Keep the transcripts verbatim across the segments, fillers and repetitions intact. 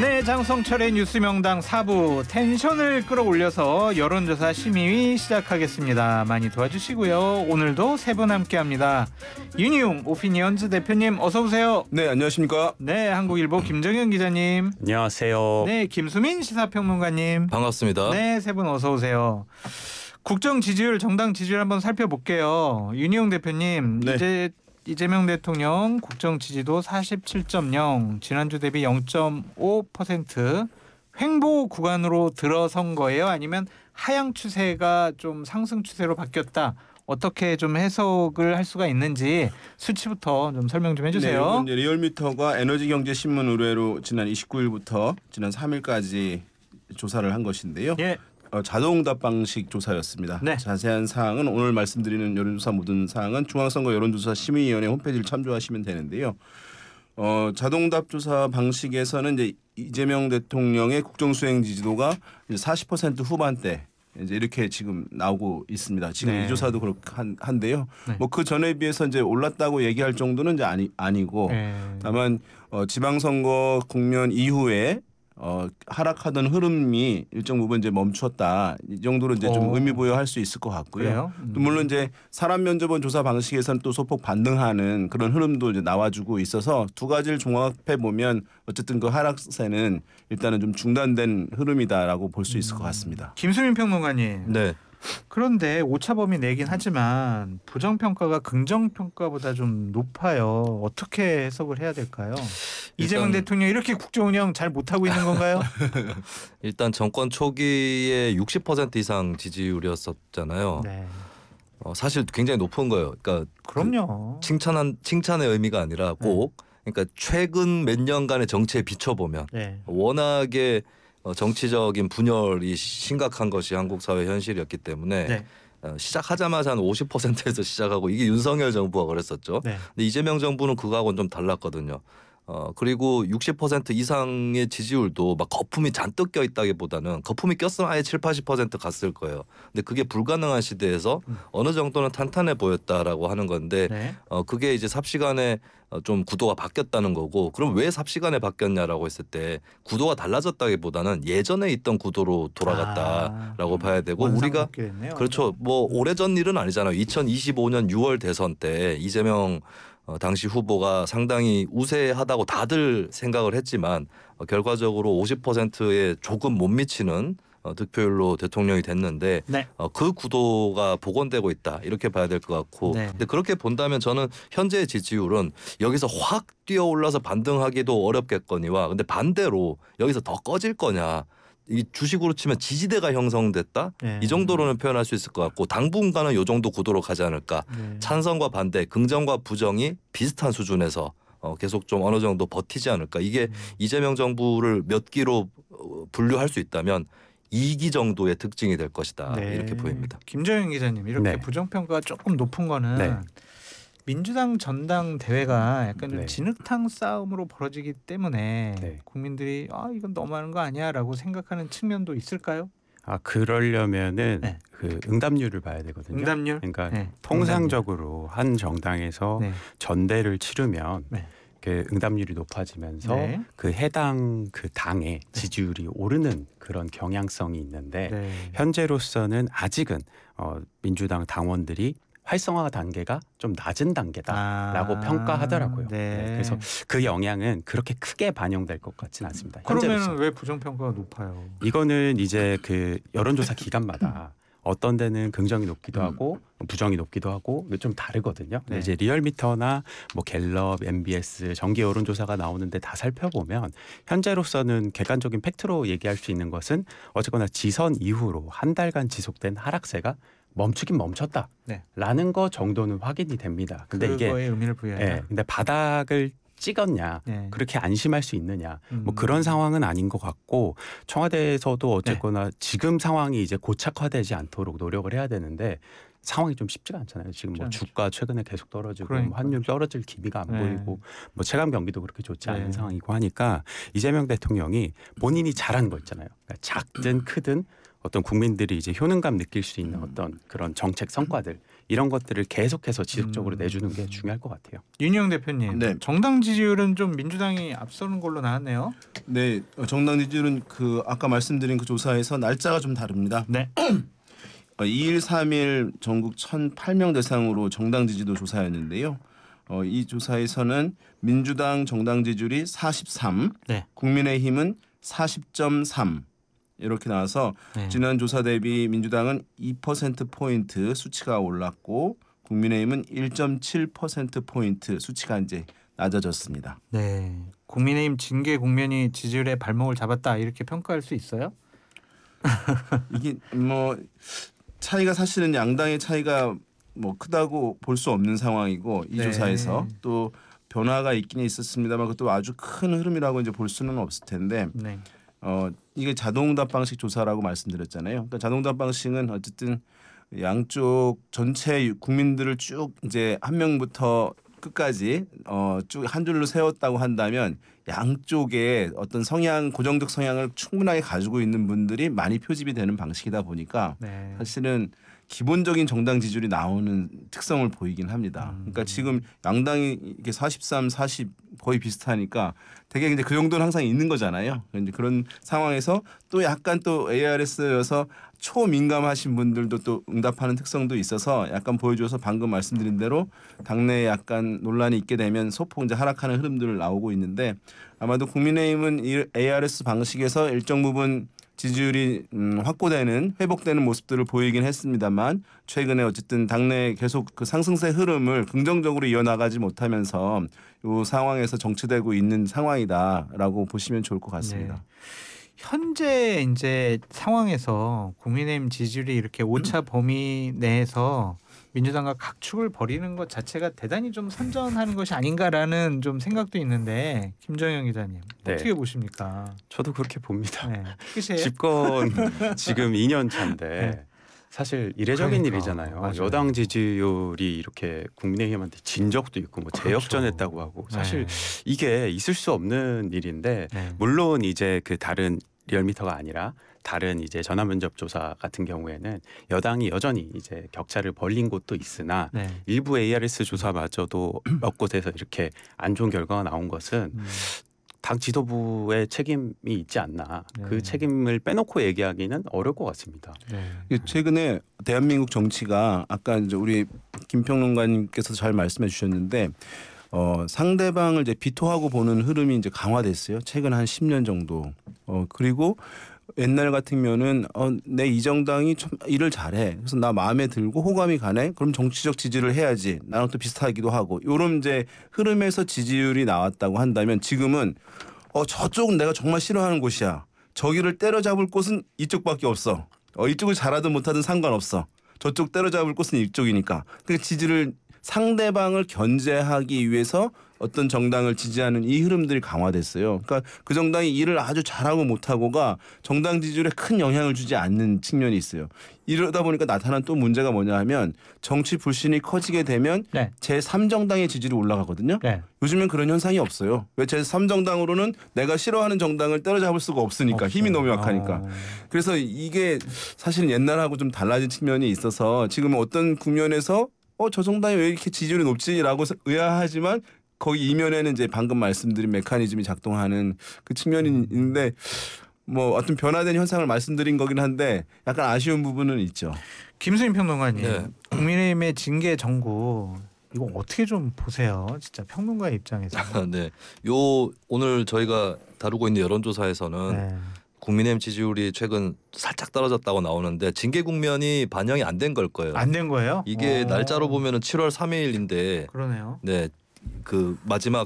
네, 장성철의 뉴스명당 사 부 텐션을 끌어올려서 여론조사 심의 시작하겠습니다. 많이 도와주시고요. 오늘도 세 분 함께합니다. 윤희용 오피니언즈 대표님 어서 오세요. 네, 안녕하십니까. 네, 한국일보 김정현 기자님. 안녕하세요. 네, 김수민 시사평론가님. 반갑습니다. 네, 세 분 어서 오세요. 국정 지지율, 정당 지지율 한번 살펴볼게요. 윤희용 대표님, 네. 이제 이재명 대통령 국정 지지도 사십칠 점 영, 지난주 대비 영 점 오 퍼센트 횡보 구간으로 들어선 거예요? 아니면 하향 추세가 좀 상승 추세로 바뀌었다? 어떻게 좀 해석을 할 수가 있는지 수치부터 좀 설명 좀 해주세요. 네, 이제 리얼미터가 에너지경제신문 의뢰로 지난 이십구 일부터 지난 삼 일까지 조사를 한 것인데요. 예. 어, 자동응답 방식 조사였습니다. 네. 자세한 사항은 오늘 말씀드리는 여론조사 모든 사항은 중앙선거 여론조사 심의위원회 홈페이지를 참조하시면 되는데요. 어, 자동응답 조사 방식에서는 이제 이재명 대통령의 국정수행 지지도가 이제 사십 퍼센트 후반대 이제 이렇게 지금 나오고 있습니다. 지금 네. 이 조사도 그렇게 한, 한데요. 네. 뭐 그 전에 비해서 이제 올랐다고 얘기할 정도는 이제 아니 아니고 네. 다만 어, 지방선거 국면 이후에 어, 하락하던 흐름이 일정 부분 이제 멈췄다. 이 정도로 이제 좀 오. 의미 부여할 수 있을 것 같고요. 그래요? 음. 또 물론 이제 사람 면접원 조사 방식에서는 또 소폭 반등하는 그런 흐름도 이제 나와주고 있어서 두 가지를 종합해 보면 어쨌든 그 하락세는 일단은 좀 중단된 흐름이다라고 볼 수 있을 것 같습니다. 김수민 평론가님. 네. 그런데 오차범위 내긴 하지만 부정평가가 긍정평가보다 좀 높아요. 어떻게 해석을 해야 될까요? 이재명 대통령 이렇게 국정운영 잘 못하고 있는 건가요? 일단 정권 초기에 육십 퍼센트 이상 지지율이었었잖아요. 네. 어, 사실 굉장히 높은 거예요. 그러니까 그럼요. 그 칭찬한 칭찬의 의미가 아니라 꼭 그러니까 최근 몇 년간의 정치에 비춰보면 네. 워낙에 어, 정치적인 분열이 심각한 것이 한국 사회 현실이었기 때문에 네. 어, 시작하자마자 한 오십 퍼센트에서 시작하고 이게 윤석열 정부가 그랬었죠. 네. 근데 이재명 정부는 그거하고는 좀 달랐거든요. 어 그리고 육십 퍼센트 이상의 지지율도 막 거품이 잔뜩 껴 있다기보다는 거품이 꼈으면 아예 칠십, 팔십 퍼센트 갔을 거예요. 근데 그게 불가능한 시대에서 음. 어느 정도는 탄탄해 보였다라고 하는 건데 네. 어 그게 이제 삽시간에 좀 구도가 바뀌었다는 거고, 그럼 왜 삽시간에 바뀌었냐라고 했을 때 구도가 달라졌다기보다는 예전에 있던 구도로 돌아갔다라고 아, 봐야 되고, 우리가 됐네요. 그렇죠. 뭐 오래전 일은 아니잖아요. 이천이십오 년 유월 대선 때 이재명 어, 당시 후보가 상당히 우세하다고 다들 생각을 했지만 어, 결과적으로 오십 퍼센트에 조금 못 미치는 어, 득표율로 대통령이 됐는데 네. 어, 그 구도가 복원되고 있다 이렇게 봐야 될 것 같고, 네. 근데 그렇게 본다면 저는 현재의 지지율은 여기서 확 뛰어올라서 반등하기도 어렵겠거니와, 근데 반대로 여기서 더 꺼질 거냐, 이 주식으로 치면 지지대가 형성됐다 네. 이 정도로는 표현할 수 있을 것 같고, 당분간은 이 정도 구도로 가지 않을까. 네. 찬성과 반대, 긍정과 부정이 비슷한 수준에서 어, 계속 좀 어느 정도 버티지 않을까. 이게 음. 이재명 정부를 몇 기로 어, 분류할 수 있다면 이 기 정도의 특징이 될 것이다. 네. 이렇게 보입니다. 김정현 기자님, 이렇게 네. 부정평가가 조금 높은 거는 네. 민주당 전당 대회가 약간 좀 네. 진흙탕 싸움으로 벌어지기 때문에 네. 국민들이 아 이건 너무하는 거 아니야라고 생각하는 측면도 있을까요? 아 그러려면은 네. 그 응답률을 봐야 되거든요. 응답률? 그러니까 네. 통상적으로 한 정당에서 네. 전대를 치르면 네. 그 응답률이 높아지면서 네. 그 해당 그 당의 지지율이 오르는 그런 경향성이 있는데 네. 현재로서는 아직은 어, 민주당 당원들이 활성화 단계가 좀 낮은 단계다라고 아, 평가하더라고요. 네. 네, 그래서 그 영향은 그렇게 크게 반영될 것 같지는 않습니다. 그러면 현재로서. 왜 부정평가가 높아요? 이거는 이제 그 여론조사 기간마다 어떤 데는 긍정이 높기도 하고 부정이 높기도 하고 이게 좀 다르거든요. 근데 네. 이제 리얼미터나 뭐 갤럽, 엠비에스 정기 여론조사가 나오는데 다 살펴보면 현재로서는 객관적인 팩트로 얘기할 수 있는 것은 어쨌거나 지선 이후로 한 달간 지속된 하락세가 멈추긴 멈췄다라는 네. 거 정도는 확인이 됩니다. 근데 그거에 이게 의미를 부여한다. 예, 근데 바닥을 찍었냐, 네. 그렇게 안심할 수 있느냐, 음. 뭐 그런 상황은 아닌 것 같고, 청와대에서도 어쨌거나 지금 상황이 이제 고착화되지 않도록 노력을 해야 되는데 상황이 좀 쉽지가 않잖아요. 지금 뭐 쉽지 않죠. 주가 최근에 계속 떨어지고 뭐 그러니까요. 환율 떨어질 기미가 안 네. 보이고 뭐 체감 경기도 그렇게 좋지 않은 네. 상황이고 하니까 이재명 대통령이 본인이 잘한 거 있잖아요. 그러니까 작든 크든 어떤 국민들이 이제 효능감 느낄 수 있는 어떤 그런 정책 성과들 이런 것들을 계속해서 지속적으로 음. 내주는 게 중요할 것 같아요. 윤영 대표님, 네. 정당 지지율은 좀 민주당이 앞서는 걸로 나왔네요. 네, 어, 정당 지지율은 그 아까 말씀드린 그 조사에서 날짜가 좀 다릅니다. 네. 어, 이 일 삼 일 전국 천팔 명 대상으로 정당 지지도 조사였는데요. 어, 이 조사에서는 민주당 정당 지지율이 사십삼, 네. 국민의힘은 사십 점 삼 이렇게 나와서 네. 지난 조사 대비 민주당은 이 퍼센트 포인트 수치가 올랐고 국민의힘은 일 점 칠 퍼센트 포인트 수치가 이제 낮아졌습니다. 네. 국민의힘 징계 국면이 지지율의 발목을 잡았다 이렇게 평가할 수 있어요? 이게 뭐 차이가 사실은 양당의 차이가 뭐 크다고 볼 수 없는 상황이고 이 네. 조사에서 또 변화가 있긴 있었습니다만 그것도 아주 큰 흐름이라고 이제 볼 수는 없을 텐데 네. 어 이게 자동답 방식 조사라고 말씀드렸잖아요. 그러니까 자동답 방식은 어쨌든 양쪽 전체 국민들을 쭉 이제 한 명부터 끝까지 어 쭉 한 줄로 세웠다고 한다면 양쪽에 어떤 성향 고정적 성향을 충분하게 가지고 있는 분들이 많이 표집이 되는 방식이다 보니까 네. 사실은 기본적인 정당 지지율이 나오는 특성을 보이긴 합니다. 그러니까 지금 양당이 이게 사십삼, 사십 거의 비슷하니까 되게 이제 그 정도는 항상 있는 거잖아요. 이제 그런 상황에서 또 약간 또 에이아르에스여서 초민감하신 분들도 또 응답하는 특성도 있어서 약간 보여줘서 방금 말씀드린 대로 당내에 약간 논란이 있게 되면 소폭 이제 하락하는 흐름들 나오고 있는데 아마도 국민의힘은 이 에이아르에스 방식에서 일정 부분 지지율이 음, 확고되는 회복되는 모습들을 보이긴 했습니다만 최근에 어쨌든 당내 계속 그 상승세 흐름을 긍정적으로 이어나가지 못하면서 이 상황에서 정치되고 있는 상황이다라고 보시면 좋을 것 같습니다. 네. 현재 이제 상황에서 국민의힘 지지율이 이렇게 오차 범위 내에서 민주당과 각축을 벌이는 것 자체가 대단히 좀 선전하는 것이 아닌가라는 좀 생각도 있는데 김정영 기자님 네. 어떻게 보십니까? 저도 그렇게 봅니다. 네. 끝이에요? 집권 지금 이 년 차인데 네. 사실 이례적인 그러니까, 일이잖아요. 맞아요. 여당 지지율이 이렇게 국민의힘한테 진 적도 있고 뭐 재역전했다고 그렇죠. 하고 사실 네. 이게 있을 수 없는 일인데 네. 물론 이제 그 다른 리얼미터가 아니라 다른 이제 전화면접 조사 같은 경우에는 여당이 여전히 이제 격차를 벌린 곳도 있으나 네. 일부 에이아르에스 조사마저도 몇 곳에서 이렇게 안 좋은 결과가 나온 것은 음. 당 지도부의 책임이 있지 않나. 네. 그 책임을 빼놓고 얘기하기는 어려울 것 같습니다. 네. 최근에 대한민국 정치가 아까 이제 우리 김평론가님께서 잘 말씀해 주셨는데 어, 상대방을 이제 비토하고 보는 흐름이 이제 강화됐어요. 최근 한 십 년 정도. 어, 그리고 옛날 같으면은 어, 내 이 정당이 좀 일을 잘해. 그래서 나 마음에 들고 호감이 가네. 그럼 정치적 지지를 해야지. 나랑 또 비슷하기도 하고. 요런 이제 흐름에서 지지율이 나왔다고 한다면 지금은 어, 저쪽은 내가 정말 싫어하는 곳이야. 저기를 때려잡을 곳은 이쪽밖에 없어. 어, 이쪽을 잘하든 못하든 상관없어. 저쪽 때려잡을 곳은 이쪽이니까. 그 지지를 상대방을 견제하기 위해서 어떤 정당을 지지하는 이 흐름들이 강화됐어요. 그러니까 그 정당이 일을 아주 잘하고 못하고가 정당 지지율에 큰 영향을 주지 않는 측면이 있어요. 이러다 보니까 나타난 또 문제가 뭐냐 하면 정치 불신이 커지게 되면 네. 제삼 정당의 지지율이 올라가거든요. 네. 요즘엔 그런 현상이 없어요. 왜 제삼 정당으로는 내가 싫어하는 정당을 때려잡을 수가 없으니까 힘이 너무 약하니까. 어. 그래서 이게 사실 옛날하고 좀 달라진 측면이 있어서 지금 어떤 국면에서 어, 저 정당이 왜 이렇게 지지율이 높지라고 의아하지만 거기 이면에는 이제 방금 말씀드린 메커니즘이 작동하는 그 측면이 있는데 뭐 어떤 변화된 현상을 말씀드린 거긴 한데 약간 아쉬운 부분은 있죠. 김수인 평론가님, 네. 국민의힘의 징계 정고 이거 어떻게 좀 보세요? 진짜 평론가의 입장에서. 네. 요 오늘 저희가 다루고 있는 여론조사에서는 네. 국민의힘 지지율이 최근 살짝 떨어졌다고 나오는데 징계 국면이 반영이 안 된 걸 거예요. 안 된 거예요? 이게 어. 날짜로 보면은 칠월 삼일인데 그러네요. 네. 그 마지막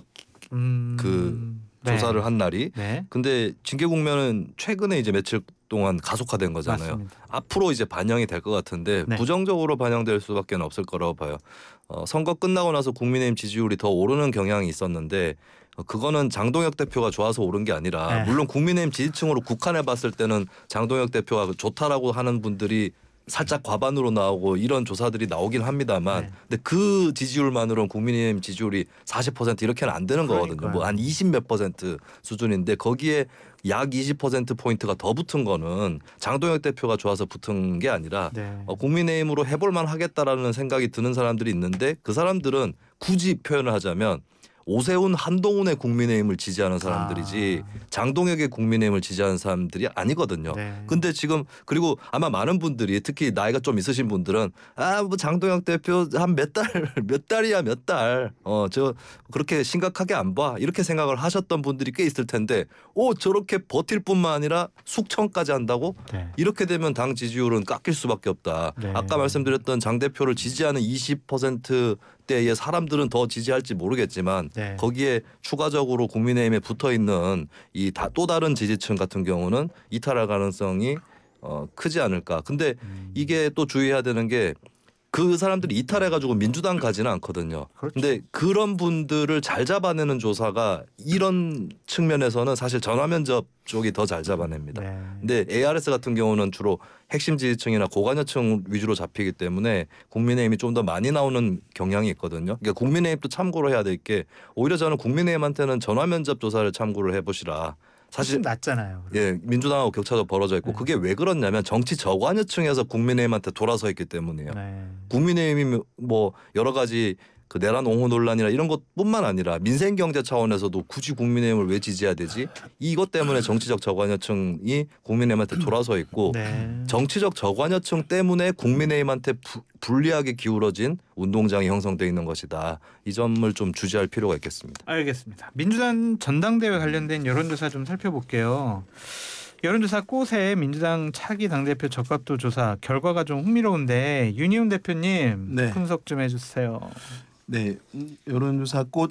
음. 그 네. 조사를 한 날이 네. 근데 징계 국면은 최근에 이제 며칠 동안 가속화된 거잖아요. 맞습니다. 앞으로 이제 반영이 될 것 같은데 네. 부정적으로 반영될 수밖에 없을 거라고 봐요. 어, 선거 끝나고 나서 국민의힘 지지율이 더 오르는 경향이 있었는데 어, 그거는 장동혁 대표가 좋아서 오른 게 아니라 네. 물론 국민의힘 지지층으로 국한해 봤을 때는 장동혁 대표가 좋다라고 하는 분들이 살짝 과반으로 나오고 이런 조사들이 나오긴 합니다만 네. 근데 그 지지율만으로는 국민의힘 지지율이 사십 퍼센트 이렇게는 안 되는 거거든요. 그러니까요. 뭐 한 이십 몇 퍼센트 수준인데 거기에 약 이십 퍼센트 포인트가 더 붙은 거는 장동혁 대표가 좋아서 붙은 게 아니라 네. 어, 국민의힘으로 해볼만 하겠다라는 생각이 드는 사람들이 있는데 그 사람들은 굳이 표현을 하자면 오세훈 한동훈의 국민의힘을 지지하는 사람들이지 아. 장동혁의 국민의힘을 지지하는 사람들이 아니거든요. 네. 근데 지금 그리고 아마 많은 분들이 특히 나이가 좀 있으신 분들은 아 뭐 장동혁 대표 한 몇 달 몇 달이야 몇 달 어 저 그렇게 심각하게 안 봐 이렇게 생각을 하셨던 분들이 꽤 있을 텐데 오 저렇게 버틸 뿐만 아니라 숙청까지 한다고 네. 이렇게 되면 당 지지율은 깎일 수밖에 없다. 네. 아까 말씀드렸던 장 대표를 지지하는 이십 퍼센트대의 사람들은 더 지지할지 모르겠지만 네. 거기에 추가적으로 국민의힘에 붙어 있는 이 또 다른 지지층 같은 경우는 이탈할 가능성이 어, 크지 않을까. 근데 음. 이게 또 주의해야 되는 게 그 사람들이 이탈해가지고 민주당 가지는 않거든요. 그렇죠. 근데 그런 분들을 잘 잡아내는 조사가 이런 측면에서는 사실 전화면접 쪽이 더 잘 잡아냅니다. 네. 근데 에이아르에스 같은 경우는 주로 핵심 지지층이나 고관여층 위주로 잡히기 때문에 국민의힘이 좀 더 많이 나오는 경향이 있거든요. 그러니까 국민의힘도 참고로 해야 될 게 오히려 저는 국민의힘한테는 전화면접 조사를 참고를 해보시라. 사실 사실 낮잖아요. 예 민주당하고 격차도 벌어져 있고 네. 그게 왜 그렇냐면 정치 저관여층에서 국민의힘한테 돌아서 있기 때문이에요. 네. 국민의힘이 뭐 여러 가지 그 내란 옹호 논란이나 이런 것뿐만 아니라 민생 경제 차원에서도 굳이 국민의힘을 왜 지지해야 되지? 이것 때문에 정치적 저관여층이 국민의힘한테 돌아서 있고 네. 정치적 저관여층 때문에 국민의힘한테 부, 불리하게 기울어진 운동장이 형성돼 있는 것이다. 이 점을 좀 주지할 필요가 있겠습니다. 알겠습니다. 민주당 전당대회 관련된 여론조사 좀 살펴볼게요. 여론조사 꽃에 민주당 차기 당대표 적합도 조사 결과가 좀 흥미로운데 윤희훈 대표님 네. 분석 좀 해주세요. 네, 음, 여론조사 꽃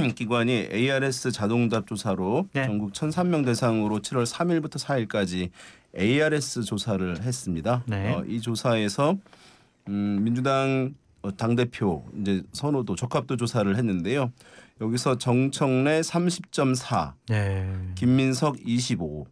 기관이 에이아르에스 자동답 조사로 네. 전국 천삼 명 대상으로 칠월 삼일부터 사일까지 에이아르에스 조사를 했습니다. 네. 어, 이 조사에서 음, 민주당 당 대표 이제 선호도 적합도 조사를 했는데요. 여기서 정청래 삼십 점 사, 네. 김민석 이십오,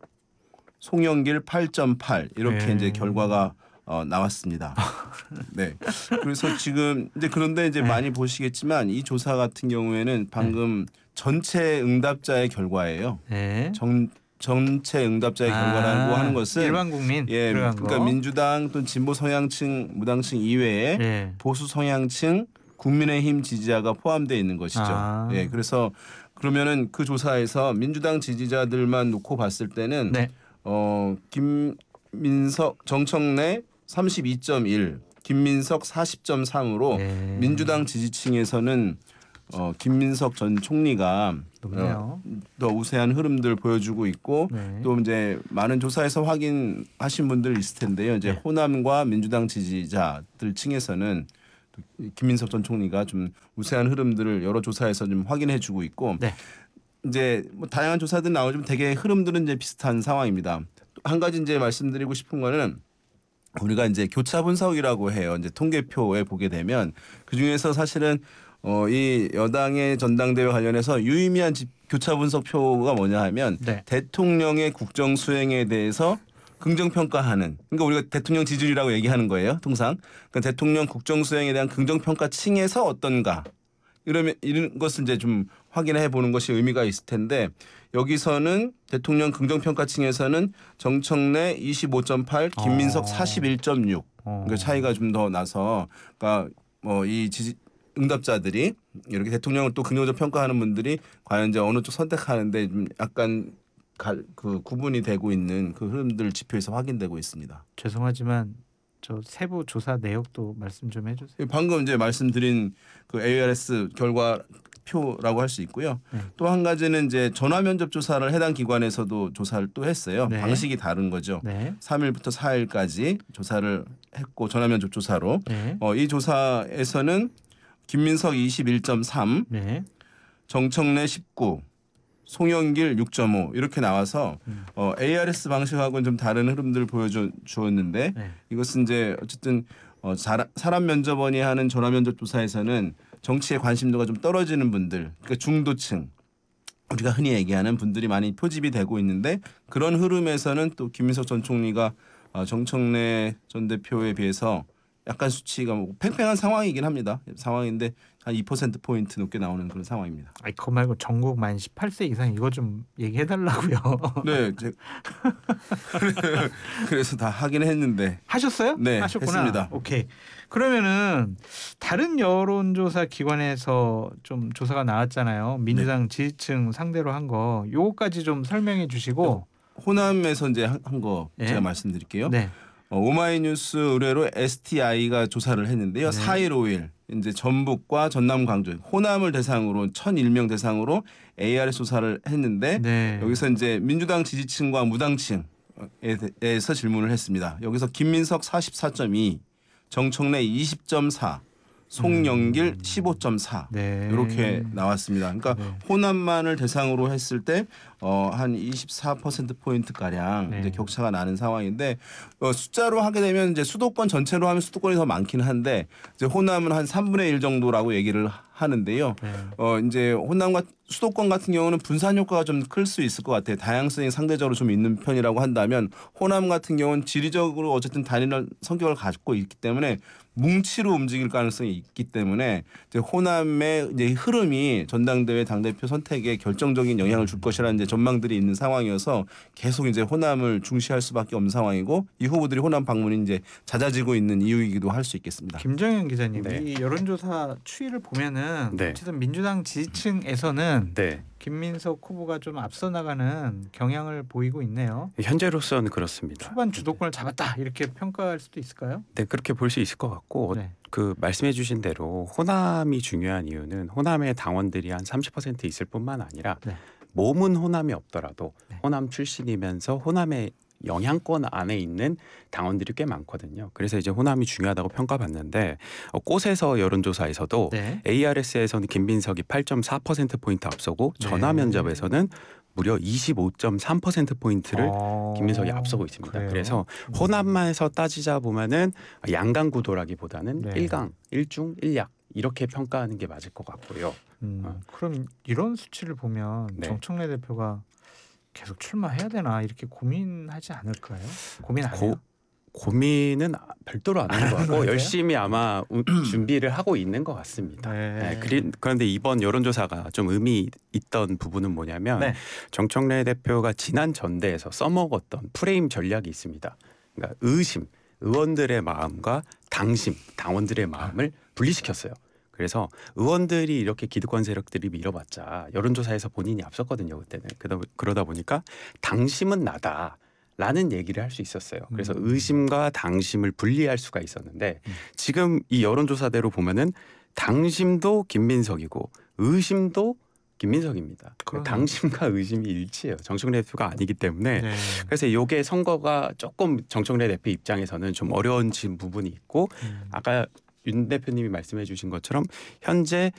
송영길 팔 점 팔 이렇게 네. 이제 결과가 어, 나왔습니다. 네. 그래서 지금 이제 그런데 이제 네. 많이 보시겠지만 이 조사 같은 경우에는 방금 전체 응답자의 결과예요. 네. 정, 전체 응답자의 결과라고 아, 하는 것은 일반 국민 예, 들어간 그러니까 거. 민주당 또는 진보 성향층, 무당층 이외에 네. 보수 성향층, 국민의힘 지지자가 포함되어 있는 것이죠. 아. 예, 그래서 그러면은 그 조사에서 민주당 지지자들만 놓고 봤을 때는 네. 어, 김민석, 정청래 삼십이 점 일, 김민석 사십 점 삼으로 네. 민주당 지지층에서는 어, 김민석 전 총리가 높네요. 어, 더 우세한 흐름들 보여주고 있고 네. 또 이제 많은 조사에서 확인하신 분들 있을 텐데요. 이제 네. 호남과 민주당 지지자들 층에서는 김민석 전 총리가 좀 우세한 흐름들을 여러 조사에서 좀 확인해주고 있고 네. 이제 뭐 다양한 조사들 나오지만 대개 흐름들은 이제 비슷한 상황입니다. 한 가지 이제 말씀드리고 싶은 거는 우리가 이제 교차 분석이라고 해요. 이제 통계표에 보게 되면 그 중에서 사실은 어, 이 여당의 전당대회 관련해서 유의미한 집, 교차 분석표가 뭐냐 하면 네. 대통령의 국정 수행에 대해서 긍정평가하는 그러니까 우리가 대통령 지지율이라고 얘기하는 거예요. 통상 그러니까 대통령 국정 수행에 대한 긍정평가층에서 어떤가 이러면 이런 것을 이제 좀 확인해 보는 것이 의미가 있을 텐데 여기서는 대통령 긍정평가층에서는 정청래 이십오 점 팔, 김민석 어. 사십일 점 육 어. 그러니까 차이가 좀 더 나서 그러니까 뭐 이 지지 응답자들이 이렇게 대통령을 또 긍정적 평가하는 분들이 과연 이제 어느 쪽 선택하는데 좀 약간 갈, 그 구분이 되고 있는 그 흐름들 지표에서 확인되고 있습니다. 죄송하지만 저 세부 조사 내역도 말씀 좀 해주세요. 방금 이제 말씀드린 그 에이아르에스 결과 표라고 할 수 있고요. 네. 또 한 가지는 이제 전화 면접 조사를 해당 기관에서도 조사를 또 했어요. 네. 방식이 다른 거죠. 네. 삼일부터 사일까지 조사를 했고 전화 면접 조사로 네. 어, 이 조사에서는 김민석 이십일 점 삼, 네. 정청래 십구, 송영길 육 점 오 이렇게 나와서 음. 어, 에이아르에스 방식하고는 좀 다른 흐름들을 보여주었는데 네. 이것은 이제 어쨌든 어, 자, 사람 면접원이 하는 전화 면접 조사에서는 정치에 관심도가 좀 떨어지는 분들, 그러니까 중도층 우리가 흔히 얘기하는 분들이 많이 표집이 되고 있는데 그런 흐름에서는 또 김민석 전 총리가 어, 정청래 전 대표에 비해서 약간 수치가 뭐 팽팽한 상황이긴 합니다. 상황인데 한 이 퍼센트 포인트 높게 나오는 그런 상황입니다. 아니 그거 말고 전국 만 십팔 세 이상 이거 좀 얘기해 달라고요. 네, 제... 그래서 다 하긴 했는데 하셨어요? 네, 하셨구나. 했습니다. 오케이. 그러면은 다른 여론조사 기관에서 좀 조사가 나왔잖아요. 민주당 네. 지지층 상대로 한 거. 요거까지 좀 설명해 주시고. 호남에서 이제 한 거 네. 제가 말씀드릴게요. 네. 어, 오마이뉴스 의뢰로 에스티아이가 조사를 했는데요. 네. 사 일 오 일 이제 전북과 전남 광주 호남을 대상으로 천일 명 대상으로 에이아르 조사를 했는데 네. 여기서 이제 민주당 지지층과 무당층에서 질문을 했습니다. 여기서 김민석 사십사 점 이, 정청래 이십 점 사, 송영길 음. 십오 점 사 네. 이렇게 나왔습니다. 그러니까 네. 호남만을 대상으로 했을 때 어, 한 이십사 퍼센트 포인트 가량 네. 이제 격차가 나는 상황인데 어, 숫자로 하게 되면 이제 수도권 전체로 하면 수도권이 더 많긴 한데 이제 호남은 한 삼분의 일 정도라고 얘기를 하는데요. 네. 어, 이제 호남과 수도권 같은 경우는 분산 효과가 좀 클 수 있을 것 같아요. 다양성이 상대적으로 좀 있는 편이라고 한다면 호남 같은 경우는 지리적으로 어쨌든 단일한 성격을 갖고 있기 때문에 뭉치로 움직일 가능성이 있기 때문에 이제 호남의 이제 흐름이 전당대회 당대표 선택에 결정적인 영향을 줄 것이라는 이제 전망들이 있는 상황이어서 계속 이제 호남을 중시할 수밖에 없는 상황이고 이 후보들이 호남 방문이 이제 잦아지고 있는 이유이기도 할 수 있겠습니다. 김정현 기자님, 네. 이 여론조사 추이를 보면은 네. 어쨌든 민주당 지지층에서는 네. 김민석 후보가 좀 앞서 나가는 경향을 보이고 있네요. 현재로서는 그렇습니다. 초반 주도권을 잡았다 이렇게 평가할 수도 있을까요? 네, 그렇게 볼 수 있을 것 같고 네. 그 말씀해주신 대로 호남이 중요한 이유는 호남의 당원들이 한 삼십 퍼센트 있을 뿐만 아니라 네. 몸은 호남이 없더라도 네. 호남 출신이면서 호남의 영향권 안에 있는 당원들이 꽤 많거든요. 그래서 이제 호남이 중요하다고 평가받는데 어, 꽃에서 여론조사에서도 네. 에이아르에스에서는 김민석이 팔 점 사 퍼센트 포인트 앞서고 네. 전화 면접에서는 무려 이십오 점 삼 퍼센트 포인트를 어, 김민석이 앞서고 있습니다. 그래요? 그래서 음. 호남만에서 따지자 보면은 양강 구도라기보다는 네. 일강, 일중, 일약 이렇게 평가하는 게 맞을 것 같고요. 음, 어. 그럼 이런 수치를 보면 네. 정청래 대표가 계속 출마해야 되나 이렇게 고민하지 않을까요? 고민 안 해요? 고, 고민은 별도로 안 하는 것 같고 그래요? 열심히 아마 우- 준비를 하고 있는 것 같습니다. 네. 네, 그리, 그런데 이번 여론조사가 좀 의미 있던 부분은 뭐냐면 네. 정청래 대표가 지난 전대에서 써먹었던 프레임 전략이 있습니다. 그러니까 의심, 의원들의 마음과 당심, 당원들의 마음을 분리시켰어요. 그래서 의원들이 이렇게 기득권 세력들이 밀어봤자 여론조사에서 본인이 앞섰거든요. 그때는. 그러다, 그러다 보니까 당심은 나다. 라는 얘기를 할 수 있었어요. 그래서 음. 의심과 당심을 분리할 수가 있었는데 음. 지금 이 여론조사대로 보면은 당심도 김민석이고 의심도 김민석입니다. 그러네요. 당심과 의심이 일치해요. 정청래 대표가 아니기 때문에 네. 그래서 이게 선거가 조금 정청래 대표 입장에서는 좀 어려운 부분이 있고 음. 아까 윤 대표님이 말씀해 주신 것처럼 현재